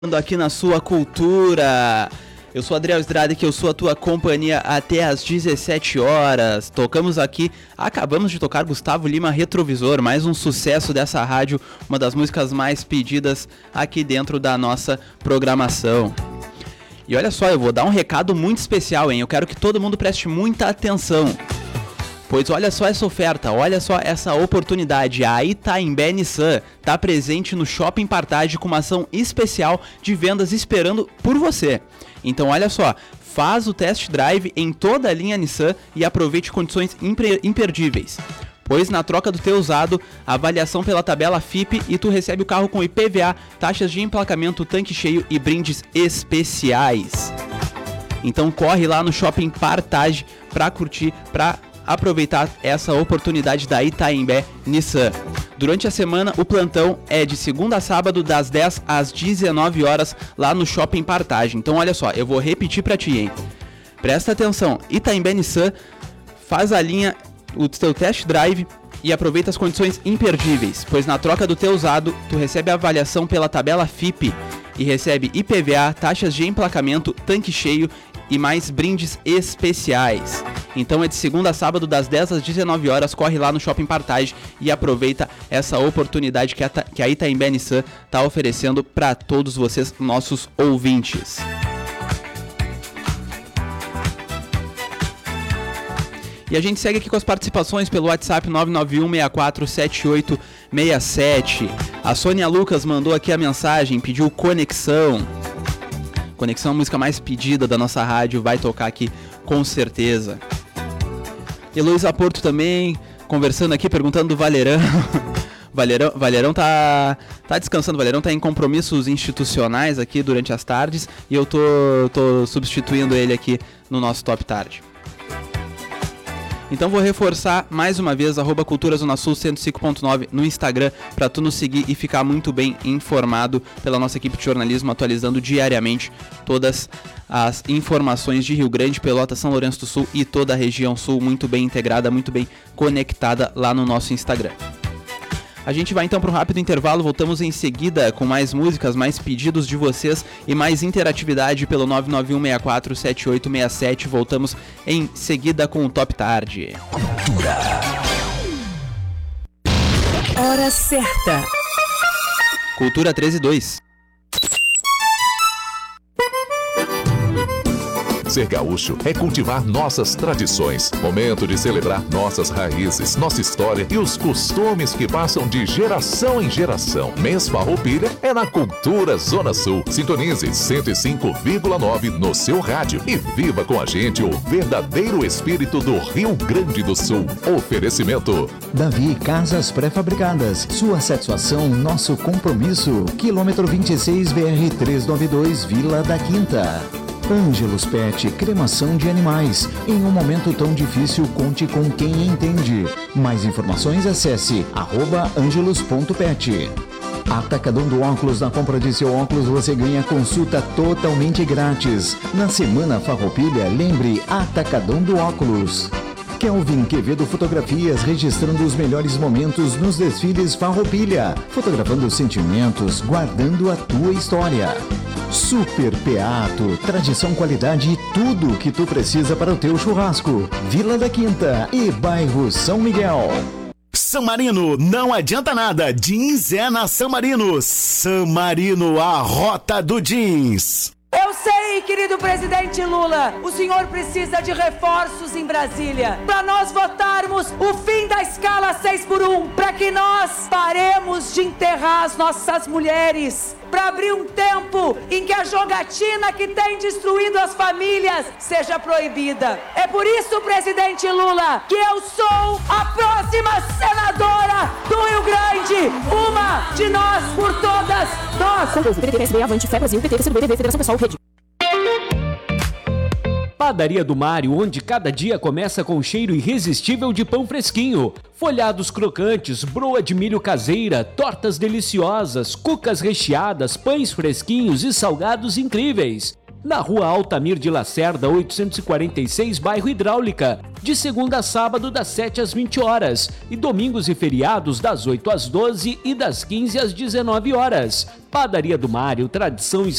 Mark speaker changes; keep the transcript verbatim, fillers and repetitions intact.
Speaker 1: Aqui na sua cultura. Eu sou Adriel Estrada, que eu sou a tua companhia até às dezessete horas. Tocamos aqui, acabamos de tocar Gustavo Lima, Retrovisor, mais um sucesso dessa rádio, uma das músicas mais pedidas aqui dentro da nossa programação. E olha só, eu vou dar um recado muito especial, hein? Eu quero que todo mundo preste muita atenção. Pois olha só essa oferta, olha só essa oportunidade. A Itaimbé Nissan está presente no Shopping Partage com uma ação especial de vendas esperando por você. Então olha só, faz o test drive em toda a linha Nissan e aproveite condições imperdíveis. Pois na troca do teu usado, avaliação pela tabela F I P e tu recebe o carro com I P V A, taxas de emplacamento, tanque cheio e brindes especiais. Então corre lá no Shopping Partage para curtir, para aproveitar essa oportunidade da Itaimbé Nissan. Durante a semana, o plantão é de segunda a sábado, das dez às dezenove horas, lá no Shopping Partage. Então olha só, eu vou repetir pra ti, hein? Presta atenção, Itaimbé Nissan, faz a linha, o teu test drive e aproveita as condições imperdíveis, pois na troca do teu usado, tu recebe a avaliação pela tabela F I P e recebe I P V A, taxas de emplacamento, tanque cheio e mais brindes especiais. Então é de segunda a sábado, das dez às dezenove horas, corre lá no Shopping Partage e aproveita essa oportunidade que a, que a Itaimbé Nissan está oferecendo para todos vocês, nossos ouvintes. E a gente segue aqui com as participações pelo WhatsApp nove nove um seis quatro sete oito seis sete. A Sônia Lucas mandou aqui a mensagem, pediu Conexão. Conexão, a música mais pedida da nossa rádio, vai tocar aqui com certeza. Heloísa Porto também, conversando aqui, perguntando do Valerão. Valerão, Valerão tá, tá descansando, Valerão tá em compromissos institucionais aqui durante as tardes e eu tô, tô substituindo ele aqui no nosso Top Tarde. Então vou reforçar mais uma vez, arroba Cultura Zona Sul cento e cinco ponto nove no Instagram, para tu nos seguir e ficar muito bem informado pela nossa equipe de jornalismo, atualizando diariamente todas as informações de Rio Grande, Pelotas, São Lourenço do Sul e toda a região sul, muito bem integrada, muito bem conectada lá no nosso Instagram. A gente vai então para um rápido intervalo, voltamos em seguida com mais músicas, mais pedidos de vocês e mais interatividade pelo nove nove um seis quatro sete oito seis sete. Voltamos em seguida com o Top Tarde. Cultura.
Speaker 2: Hora certa.
Speaker 1: Cultura treze e dois.
Speaker 3: Ser gaúcho é cultivar nossas tradições, momento de celebrar nossas raízes, nossa história e os costumes que passam de geração em geração. Mês Farroupilha é na Cultura Zona Sul. Sintonize cento e cinco vírgula nove no seu rádio e viva com a gente o verdadeiro espírito do Rio Grande do Sul. Oferecimento
Speaker 4: Davi Casas Pré-Fabricadas, sua satisfação, nosso compromisso. Quilômetro vinte e seis, B R trezentos e noventa e dois, Vila da Quinta. Ângelos Pet, cremação de animais. Em um momento tão difícil, conte com quem entende. Mais informações, acesse arroba angelos ponto pet. Atacadão do Óculos, na compra de seu óculos você ganha consulta totalmente grátis. Na Semana Farroupilha, lembre Atacadão do Óculos. Kelvin Quevedo Fotografias, registrando os melhores momentos nos desfiles Farroupilha, fotografando os sentimentos, guardando a tua história. Super Peato, tradição, qualidade e tudo que tu precisa para o teu churrasco. Vila da Quinta e bairro São Miguel.
Speaker 5: San Marino, não adianta nada, jeans é na San Marino. San Marino, a rota do jeans.
Speaker 6: Eu sei, querido presidente Lula, o senhor precisa de reforços em Brasília para nós votarmos o fim da escala seis por um, para que nós paremos de enterrar as nossas mulheres, para abrir um tempo em que a jogatina que tem destruído as famílias seja proibida. É por isso, presidente Lula, que eu sou a próxima senadora do Rio Grande, uma de nós por todas nós.
Speaker 2: P T, P S D, Avante, Fé Brasil, P T, P C do B, Federação Pessoal, Rede.
Speaker 7: Padaria do Mário, onde cada dia começa com um cheiro irresistível de pão fresquinho, folhados crocantes, broa de milho caseira, tortas deliciosas, cucas recheadas, pães fresquinhos e salgados incríveis. Na Rua Altamir de Lacerda, oitocentos e quarenta e seis, bairro Hidráulica, de segunda a sábado das sete às vinte horas e domingos e feriados das oito às doze e das quinze às dezenove horas. Padaria do Mário, tradição